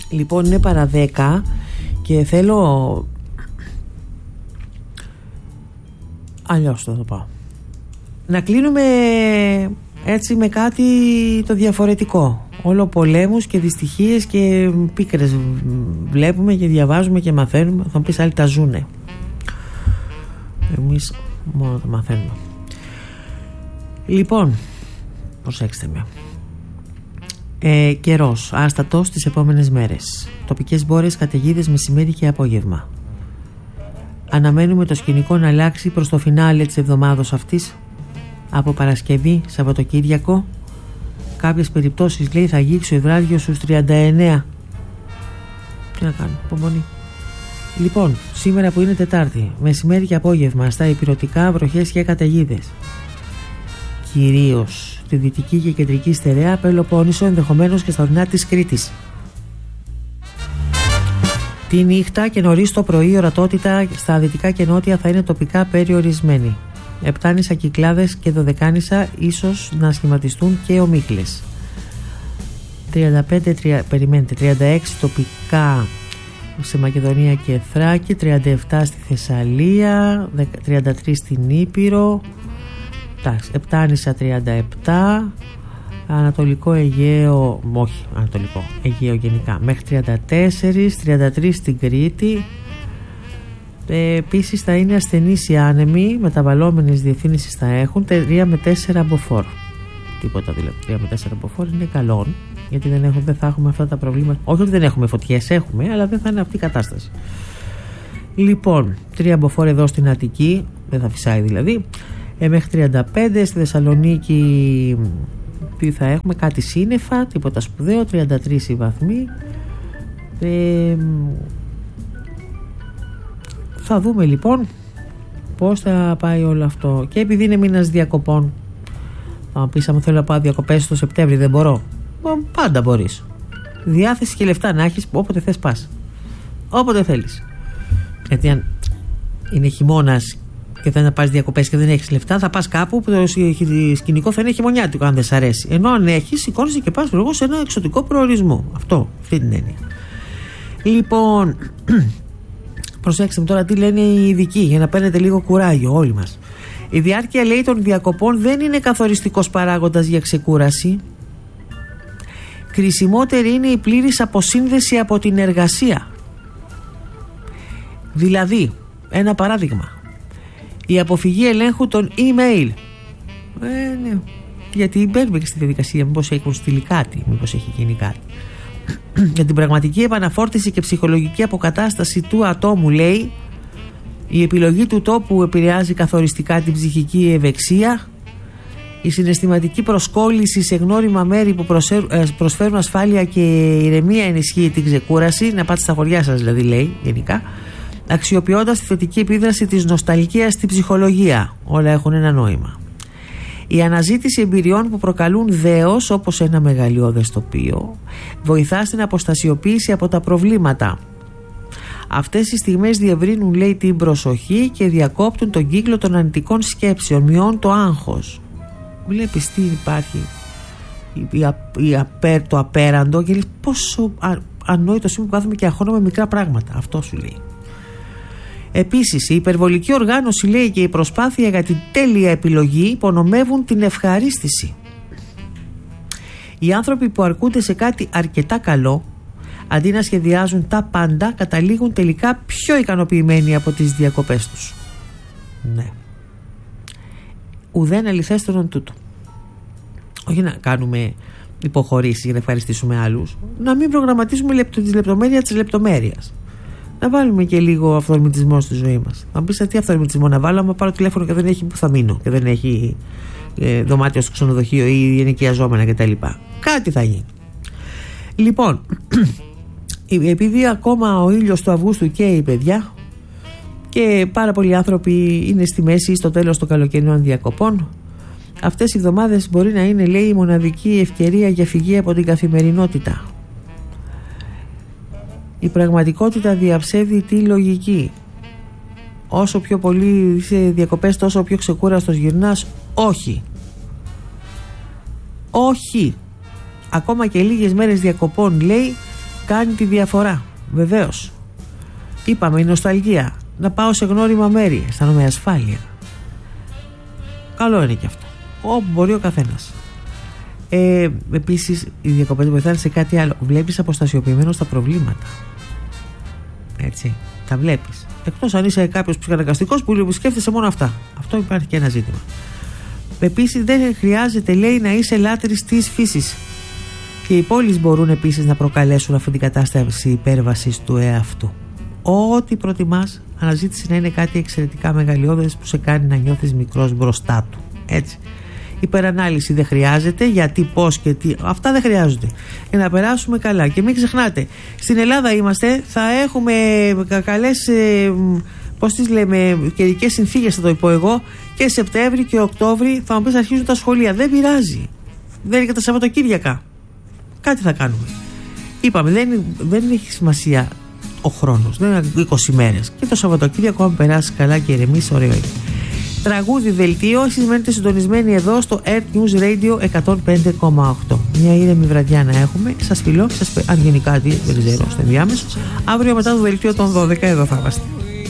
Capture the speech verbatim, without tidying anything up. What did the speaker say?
Λοιπόν, είναι παρά δέκα και θέλω... Αλλιώς θα το πάω. Να κλείνουμε έτσι με κάτι το διαφορετικό. Όλο πολέμους και δυστυχίες και πίκρες βλέπουμε και διαβάζουμε και μαθαίνουμε. Θα μου πεις άλλοι τα ζουνε. Εμείς μόνο το μαθαίνουμε. Λοιπόν, προσέξτε με. Ε, καιρός άστατος τις επόμενες μέρες. Τοπικές μπόρες, καταιγίδες μεσημέρι και απόγευμα. Αναμένουμε το σκηνικό να αλλάξει προς το φινάλε της εβδομάδος αυτής. Από Παρασκευή, Σαββατοκύριακο, κάποιες περιπτώσεις λέει θα αγγίξει ο υδράργιος στους τριάντα εννέα. Τι να κάνω, υπομονή. Λοιπόν, σήμερα που είναι Τετάρτη, μεσημέρι και απόγευμα, στα ηπειρωτικά βροχές και καταιγίδες. Κυρίως στη δυτική και κεντρική στερεά Πελοπόννησο, ενδεχομένως και στα ορεινά της Κρήτης. Τη νύχτα και νωρίς το πρωί η ορατότητα στα δυτικά και νότια θα είναι τοπικά περιορισμένη. Επτάνησα, Κυκλάδες και Δωδεκάνησα ίσως να σχηματιστούν και ομίχλες. τριάντα πέντε, τρία, περιμένετε, τριάντα έξι τοπικά σε Μακεδονία και Θράκη, τριάντα επτά στη Θεσσαλία, τριάντα τρία στην Ήπειρο, Επτάνησα τριάντα επτά, Ανατολικό Αιγαίο, όχι Ανατολικό Αιγαίο γενικά, μέχρι τριάντα τέσσερα, τριάντα τρία στην Κρήτη. Ε, επίσης θα είναι ασθενείς οι άνεμοι, μεταβαλλόμενες διευθύνσεις θα έχουν, τρία με τέσσερα μποφόρ. Τίποτα δηλαδή, τρία με τέσσερα μποφόρ είναι καλό, γιατί δεν, έχουμε, δεν θα έχουμε αυτά τα προβλήματα. Όχι ότι δεν έχουμε φωτιές, έχουμε, αλλά δεν θα είναι αυτή η κατάσταση. Λοιπόν, τρία μποφόρ εδώ στην Αττική, δεν θα φυσάει δηλαδή. Ε, μέχρι τριάντα πέντε στη Θεσσαλονίκη. Τι θα έχουμε, κάτι σύννεφα, τίποτα σπουδαίο, τριάντα τρία οι βαθμοί. Ε, θα δούμε λοιπόν πώς θα πάει όλο αυτό. Και επειδή είναι μήνας διακοπών, θα μου πεις, αν θέλω να πάω διακοπές το Σεπτέμβρη, δεν μπορώ. Πάντα μπορείς. Διάθεση και λεφτά να έχεις, όποτε θες πας. Όποτε θέλεις. Γιατί αν είναι χειμώνας και θέλει να πας διακοπές και δεν έχεις λεφτά, θα πας κάπου που το σκηνικό θα είναι χειμωνιάτικο, αν δεν σ' αρέσει. Ενώ αν έχεις, σηκώνεσαι και πας σε ένα εξωτικό προορισμό. Αυτό, αυτή την έννοια. Λοιπόν, προσέξτε με τώρα τι λένε οι ειδικοί, για να παίρνετε λίγο κουράγιο όλοι μας. Η διάρκεια, λέει, των διακοπών δεν είναι καθοριστικός παράγοντας για ξεκούραση. Κρισιμότερη είναι η πλήρης αποσύνδεση από την εργασία. Δηλαδή, ένα παράδειγμα, η αποφυγή ελέγχου των email. Ε, ναι. Γιατί μπαίνουμε και στη διαδικασία, μήπως έχουν στείλει κάτι, μήπως έχει γίνει κάτι. Για την πραγματική επαναφόρτιση και ψυχολογική αποκατάσταση του ατόμου, λέει, η επιλογή του τόπου επηρεάζει καθοριστικά την ψυχική ευεξία. Η συναισθηματική προσκόλληση σε γνώριμα μέρη που προσφέρουν ασφάλεια και ηρεμία ενισχύει την ξεκούραση. Να πάτε στα χωριά σας, δηλαδή, λέει, γενικά. Αξιοποιώντας τη θετική επίδραση της νοσταλγίας στην ψυχολογία. Όλα έχουν ένα νόημα. Η αναζήτηση εμπειριών που προκαλούν δέος, όπως ένα μεγαλειώδες τοπίο, βοηθά στην αποστασιοποίηση από τα προβλήματα. Αυτές οι στιγμές διευρύνουν, λέει, την προσοχή και διακόπτουν τον κύκλο των αρνητικών σκέψεων, μειώνουν το άγχος. Βλέπεις τι υπάρχει, η, η, η απέρ, το απέραντο, και λες πόσο ανόητο είμαι που κάθομαι και αγχώνομαι μικρά πράγματα. Αυτό σου λέει. Επίσης, η υπερβολική οργάνωση, λέει, και η προσπάθεια για την τέλεια επιλογή υπονομεύουν την ευχαρίστηση. Οι άνθρωποι που αρκούνται σε κάτι αρκετά καλό, αντί να σχεδιάζουν τα πάντα, καταλήγουν τελικά πιο ικανοποιημένοι από τις διακοπές τους. Ναι. Ουδέν αληθέστερον τούτο. Όχι να κάνουμε υποχωρήσεις για να ευχαριστήσουμε άλλους, να μην προγραμματίσουμε λεπτο, τη λεπτομέρεια της λεπτομέρειας. Να βάλουμε και λίγο αυθορμητισμό στη ζωή μας. Θα μου πεις, τι αυθορμητισμό να βάλω, άμα πάρω τηλέφωνο και δεν έχει που θα μείνω και δεν έχει ε, δωμάτιο στο ξενοδοχείο ή ενοικιαζόμενα κτλ. Κάτι θα γίνει. Λοιπόν, επειδή ακόμα ο ήλιος του Αυγούστου καίει, παιδιά, και πάρα πολλοί άνθρωποι είναι στη μέση ή στο τέλος των καλοκαιρινών διακοπών, αυτές οι εβδομάδες μπορεί να είναι, λέει, η μοναδική ευκαιρία για φυγή από την καθημερινότητα. Η πραγματικότητα διαψεύδει τη λογική. Όσο πιο πολύ είσαι διακοπές, τόσο πιο ξεκούραστος γυρνάς. Όχι. Όχι. Ακόμα και λίγες μέρες διακοπών, λέει, κάνει τη διαφορά. Βεβαίως. Είπαμε η νοσταλγία. Να πάω σε γνώριμα μέρη. Αισθάνομαι ασφάλεια. Καλό είναι και αυτό. Όπου μπορεί ο καθένας. Ε, επίσης, οι διακοπές βοηθάνε σε κάτι άλλο. Βλέπεις αποστασιοποιημένο στα προβλήματα. Έτσι. Τα βλέπεις. Εκτός αν είσαι κάποιος ψυχαναγκαστικός που σκέφτεσαι μόνο αυτά. Αυτό υπάρχει και ένα ζήτημα. Επίσης, δεν χρειάζεται, λέει, να είσαι λάτρης της φύσης. Και οι πόλεις μπορούν επίσης να προκαλέσουν αυτή την κατάσταση υπέρβασης του εαυτού. Ό,τι προτιμάς, αναζήτησε να είναι κάτι εξαιρετικά μεγαλειώδες που σε κάνει να νιώθεις μικρός μπροστά του. Έτσι. Υπερανάλυση δεν χρειάζεται, γιατί, πώς και τι. Αυτά δεν χρειάζονται. Για να περάσουμε καλά. Και μην ξεχνάτε, στην Ελλάδα είμαστε, θα έχουμε καλές, ε, πώς τις λέμε, καιρικές συνθήκες, θα το πω εγώ, και Σεπτέμβρη και Οκτώβρη. Θα μου πεις αρχίζουν τα σχολεία. Δεν πειράζει. Δεν είναι και τα Σαββατοκύριακα. Κάτι θα κάνουμε. Είπαμε, δεν, δεν έχει σημασία ο χρόνος. Δεν είναι είκοσι μέρες. Και το Σαββατοκύριακο, αν περάσει καλά και ηρεμήσει, ωραίο είναι. Τραγούδι δελτίο. Εσείς μένετε συντονισμένοι εδώ στο Earth News Radio εκατόν πέντε κόμμα οκτώ. Μια ήρεμη βραδιά να έχουμε. Σας φιλώ. Σας, αν γίνει κάτι, δεν ξέρω, στο ενδιάμεσο. Αύριο μετά το δελτίο των δώδεκα εδώ θα είμαστε.